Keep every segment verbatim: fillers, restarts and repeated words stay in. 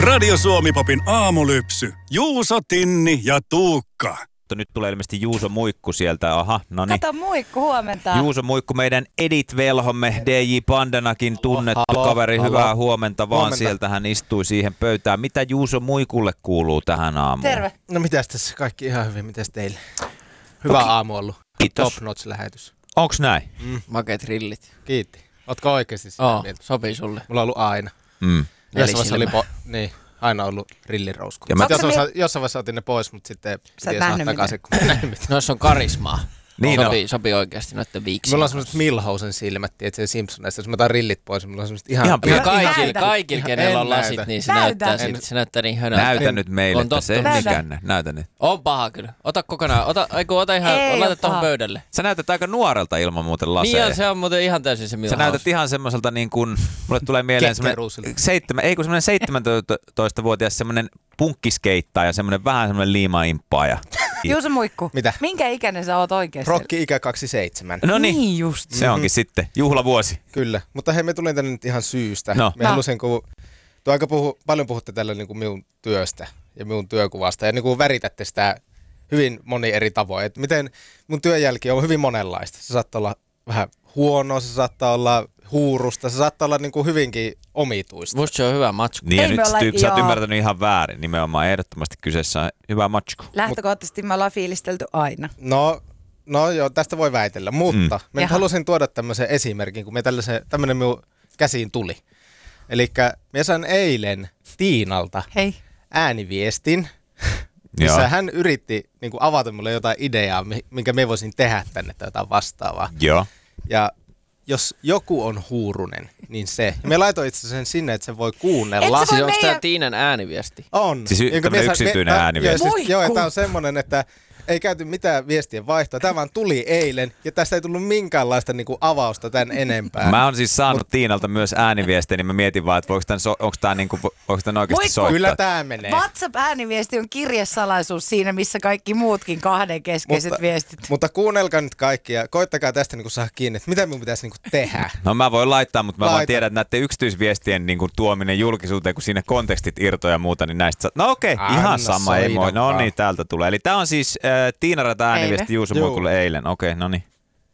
Radio Suomi-popin aamulypsy. Juuso, Tinni ja Tuukka. Nyt tulee ilmeisesti Juuso Muikku sieltä. Aha, no niin. Kato Muikku, huomenta. Juuso Muikku, meidän Edit-velhomme, D J Pandanakin tunnettu halo, kaveri. Halo. Hyvää huomenta vaan. Huomenta. Sieltä hän istui siihen pöytään. Mitä Juuso Muikulle kuuluu tähän aamuun? Terve. No mitäs tässä? Kaikki ihan hyvin. Mitäs teille? Hyvä okay. aamu ollut. Kiitos. Top notch lähetys. Onks näin? Mm. Makeet rillit. Kiitti. Ootko oikeesti sitä Oo, mieltä? sopii sulle. Mulla on ollut aina. Mm. Jossain oli po- niin, aina ollut rillirousku. Ja mä- Jossain mi- vaiheessa, jossain vaiheessa otin ne pois, mutta sitten piti saada nähnyt takaisin, kun mä näin mitään. Noissa on karismaa. Niin sopii, on. sopii oikeasti noitten viiksien. Mulla on semmoset Milhousen silmät, tiedätkö se Simpsoneista. Jos mä otan rillit pois, niin mulla on semmoset ihan... Ihan Kyllä pian. kaikilla, Näytä. kaikilla kenellä on En lasit, näytä. niin se Näytä. näyttää, siltä, se näyttää niin hönöltä. Näytä nyt meille, On että se totta. mikään. Näytä nyt. On paha kyllä. Ota kokonaan. Ota, aiku, ota ihan, Ei laita oo tuohon paha. pöydälle. Sä näytät aika nuorelta ilman muuten Niin laseja. ja se on muuten ihan täysin se Sä Milhouse. näytät ihan semmoiselta niin kuin, mulle tulee mieleen semmoinen Ketkeruusilta. seitsemän, ei kun semmoinen seitsemäntoistavuotias semmoinen punkkiskeittaaja, semmoinen vähän semmoinen liimaimpaaja. Juuso Muikku. Mitä? Minkä ikäinen sä oot oikeesti? Rokki ikä kaksikymmentäseitsemän. No niin, Niin just. se onkin sitten juhlavuosi. Kyllä. Mutta hei, me tulin tänne nyt ihan syystä. No. Me No. halusin, kun tuo aika puhu, paljon puhutte tällä niin kuin minun työstä ja minun työkuvasta ja niin kuin väritätte sitä hyvin moni eri tavoin. Et miten mun työnjälki on hyvin monenlaista. Se saattaa olla vähän huonoa, se saattaa olla huurusta, se saattaa olla niin kuin hyvinkin omituista. Musta se on hyvä matsku. Niin ja Ei me nyt olla- Styk, sä oot joo. ymmärtänyt ihan väärin. Nimenomaan ehdottomasti kyseessä on hyvä matsku. Lähtökohtaisesti me ollaan fiilistelty aina. No, no joo, tästä voi väitellä, mutta mm. mä nyt Jaha. halusin tuoda tämmöisen esimerkin, kun me tämmöinen minun käsiin tuli. Elikkä me sain eilen Tiinalta Hei. ääniviestin, Joo. missä hän yritti niin kuin avata mulle jotain ideaa, mi- minkä me voisin tehdä tänne tai jotain vastaavaa. Joo. Ja jos joku on huurunen, niin se. Ja me laitoin itse asiassa sen sinne, että se voi kuunnella. Et sä Siis voi onko meidän- tää Tiinan ääniviesti? On. Siis y- Jonka tämmönen me sa- yksityinen me- ääniviesti. Joo, siis, joo, ja Muikku. tää on semmonen, että ei käyty mitään viestien vaihtoa. Tämä vaan tuli eilen, ja tästä ei tullut minkäänlaista niinku avausta tän enempää. Mä oon siis saanut Tiinalta myös ääniviestejä, niin mä mietin vaan, että voiko tän, so- onko tää, niinku, voiko tän oikeasti Muikku. soittaa. Kyllä tää menee. WhatsApp-ääniviesti on kirjesalaisuus siinä, missä kaikki muutkin kahden keskeiset Mutta- viestit. Mutta kuunnelkaa nyt kaikki ja koittakaa tästä niinku saada kiinni, että mitä minun pitäisi niinku tehdä. No mä voin laittaa, mutta mä Laita. vaan tiedän, että näiden yksityisviestien niin kuin, tuominen julkisuuteen, kun siinä kontekstit irtoaa ja muuta, niin näistä... sa- No okei, okay, Anna ihan sama, ei soida moi. No vaan. niin, täältä tulee. Eli tää on siis äh, Tiina-rata ääniviesti Eilen. Juuso Juu. Muikulle eilen. Okei, okay, no niin.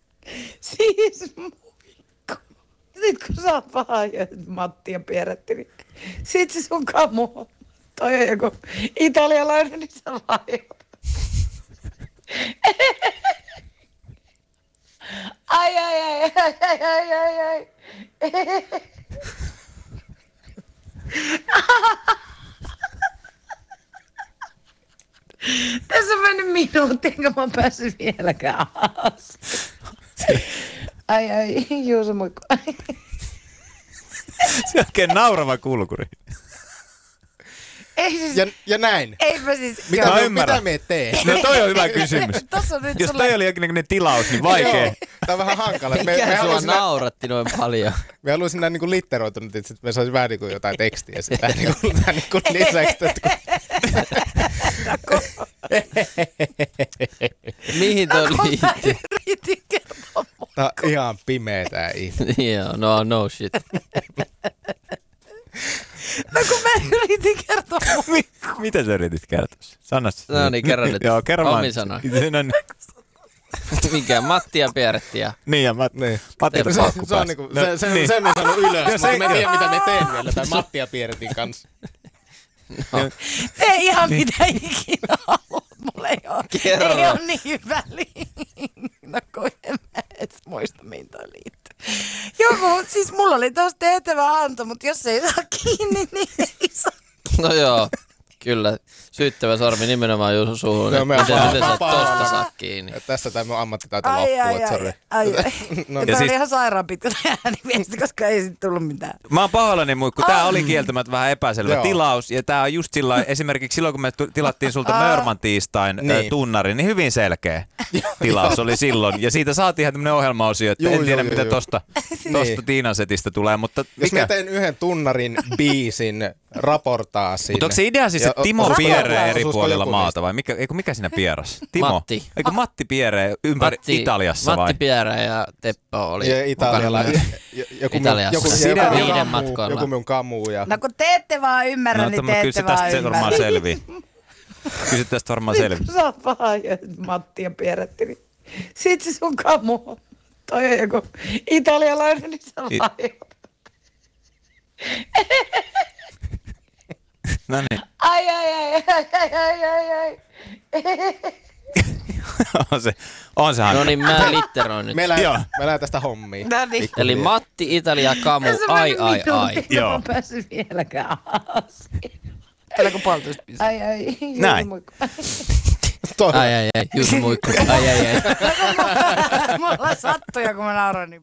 Siis Muikku. Nyt kun sä oot vähän ja Mattia pierrätti, niin sit se sun kamu. Toi on joku italialainen, niin sä vaihdat. Ai, ai, ai, ai, ai, ai, ai, ai. Tässä on mennyt minuutti, enkä mä oon päässyt vieläkään alas. Ai, ai, Juuso Muikku. Se on oikein naurava kulkuri. Ei siis, Ja, ja näin. eipä siis. Mitä, Mä me, ymmärrän. mitä me teen? No toi on hyvä kysymys. Tossa on nyt Jos sulle... toi oli jonkinlainen tilaus, niin vaikea. Joo, tää on vähän hankala. Me, me, Mikä sua haluaisin, nauratti noin paljon? me haluaisin näin niinku litteroitunut, että me saisi vähän niinku jotain tekstiä sitä niinku, tää niinku lisäksi. että kun- Mihin toi Kun mä liittyy? yritin kertoa mun. Tää on ihan pimeetä ihme. Joo, no no shit. No kun mä yritin kertoa mun. Mitä sä yritit kertoa? Sano se. No niin, kerro nyt. Joo, kerro Omin vaan. sanoin. No niin. Mikä? Mattia pierretti ja... Niin, ja mä, Niin. Matti Se, paukku se on päässä. niinku, No, se, se, niin. sen me saanut ylös, Ja mutta se- me en tiedä mitä me teen vielä tämän Mattia Pierretin kanssa. Ei ihan mitä ikinä haluat. Mulla ei oo, Kerro. ei oo niin hyvä liina, kun en mä edes muista, mihin toi liittyy. Joku, siis mulla oli tossa tehtävä anto, mutta jos ei saa kiinni, niin ei saa. No joo, kyllä. Syyttävä sormi nimenomaan Juuso suuhun. No, me Miten, on miten sä vapaa- tosta vapaa- saat kiinni? Ja tässä tämä mun ammattitaito Ai, loppuu, ai, että ai, sori. ai, ai. No, Ja Ja tää siis- oli ihan sairaan pitkä tää ääniviesti, koska ei sit tullut mitään. Mä oon pahoillani, Muikku. Tää oli kieltämättä vähän epäselvä Joo. tilaus. Ja tää on just sillä esimerkiksi silloin, kun me tu- tilattiin sulta Mörman tiistain Niin. niin. tunnari, niin hyvin selkeä tilaus oli silloin. Ja siitä saatiin ihan tämmönen ohjelmaosio, että Juu, en tiedä, juu, mitä juu. tosta, tosta Niin. Tiinan setistä tulee. Mutta Jos mikä? mä teen yhden tunnarin biisin raportaa sinne. Mutta onko se idea siis, että Ja Timo osuusko- pieree eri osuusko puolilla joku maata vai mikä, eikö, mikä siinä pieras? Timo? Matti. Eikö Matti pieree ympäri Matti, Italiassa vai? Matti Pierä ja Teppo oli Ja Italialla. mukana ja- myös. ja- Joku minun, Italiassa. joku, Sinä joku, niiden joku, matkoilla. joku minun kamu. Ja... No kun te ette vaan ymmärrä, No, niin mutta te kyllä se ette vaan tästä se varmaan ymmärrä. selvii. Kyllä se tästä varmaan Nyt selvii. kun sä oot vaan ja Mattia pierrätti, niin sit se sun kamu. Toi on joku italialainen, niin sä I- vaan. No niin. Ai, ai, ai, ai, ai, ai, ai, ai. on se, on se No hankala. niin, mä litteroin nyt. Me Joo. lähdetään, me lähdetään tästä hommiin. No niin. Eli Matti, Italia, Kamu, Tässä on ai, mennyt ai, minuutti, ai. kun Joo. Mä oon päässyt vieläkään asiaan. Tällä kun puolitoista pisää. Ai, ai. Näin. Toi- Ai, ai, ai, Juuso Muikku, ai, ai, ai. Mulla sattuu ja kun mä nauroin niin